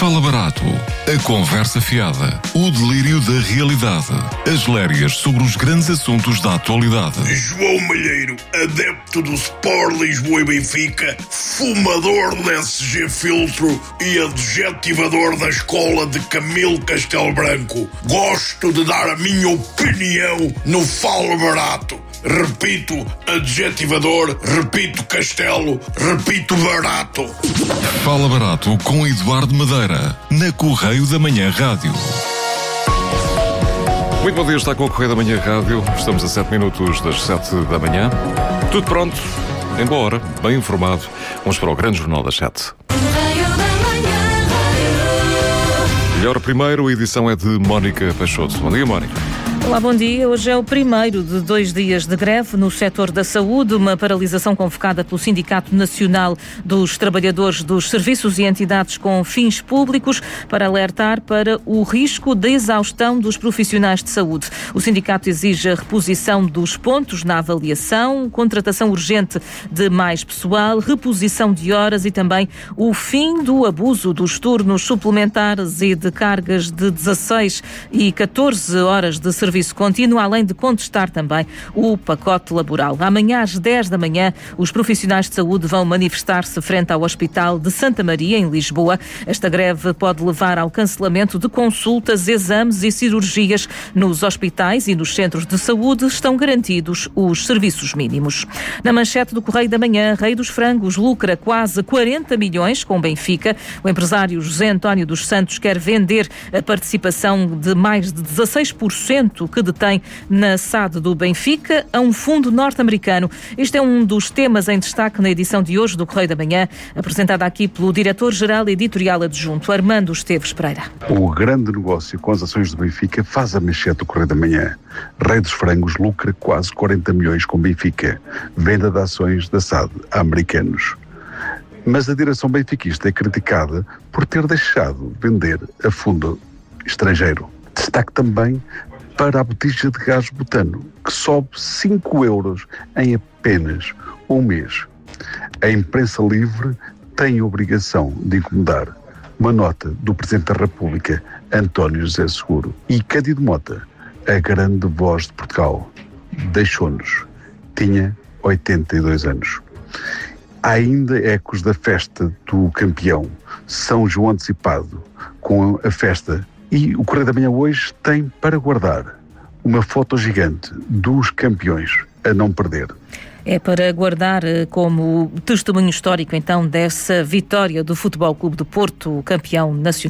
Fala Barato, a conversa fiada, o delírio da realidade, as lérias sobre os grandes assuntos da atualidade. João Malheiro, adepto do Sport Lisboa e Benfica, fumador do SG Filtro e adjetivador da escola de Camilo Castelo Branco. Gosto de dar a minha opinião no Fala Barato. Repito, adjetivador, repito, castelo, repito, barato. Fala Barato com Eduardo Madeira, na Correio da Manhã Rádio. Muito bom dia, está com a Correio da Manhã Rádio. Estamos a 7 minutos das 7 da manhã. Tudo pronto, em boa hora, bem informado. Vamos para o grande jornal das 7. Melhor primeiro, a edição é de Mónica Peixoto. Bom dia, Mónica. Olá, bom dia. Hoje é o primeiro de 2 dias de greve no setor da saúde, uma paralisação convocada pelo Sindicato Nacional dos Trabalhadores dos Serviços e Entidades com Fins Públicos para alertar para o risco de exaustão dos profissionais de saúde. O sindicato exige a reposição dos pontos na avaliação, contratação urgente de mais pessoal, reposição de horas e também o fim do abuso dos turnos suplementares e de cargas de 16 e 14 horas de serviço contínuo, além de contestar também o pacote laboral. Amanhã às 10 da manhã, os profissionais de saúde vão manifestar-se frente ao Hospital de Santa Maria, em Lisboa. Esta greve pode levar ao cancelamento de consultas, exames e cirurgias nos hospitais e nos centros de saúde. Estão garantidos os serviços mínimos. Na manchete do Correio da Manhã, Rei dos Frangos lucra quase 40 milhões com o Benfica. O empresário José António dos Santos quer vender a participação de mais de 16% que detém na SAD do Benfica a um fundo norte-americano. Este é um dos temas em destaque na edição de hoje do Correio da Manhã, apresentada aqui pelo diretor-geral editorial adjunto, Armando Esteves Pereira. O grande negócio com as ações do Benfica faz a manchete do Correio da Manhã. Rei dos Frangos lucra quase 40 milhões com Benfica. Venda de ações da SAD a americanos. Mas a direção benfiquista é criticada por ter deixado vender a fundo estrangeiro. Destaque também para a botija de gás butano, que sobe 5 euros em apenas um mês. A imprensa livre tem a obrigação de incomodar. Uma nota do Presidente da República, António José Seguro. E Cândido Mota, a grande voz de Portugal, deixou-nos. Tinha 82 anos. Há ainda ecos da festa do campeão, São João antecipado, com a festa. E o Correio da Manhã hoje tem para guardar uma foto gigante dos campeões a não perder. É para guardar como testemunho histórico, então, dessa vitória do Futebol Clube do Porto, campeão nacional.